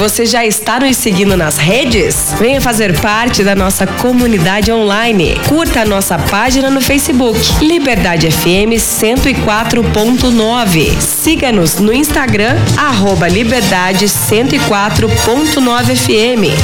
Você já está nos seguindo nas redes? Venha fazer parte da nossa comunidade online. Curta a nossa página no Facebook, Liberdade FM 104.9. Siga-nos no Instagram, @Liberdade 104.9 FM.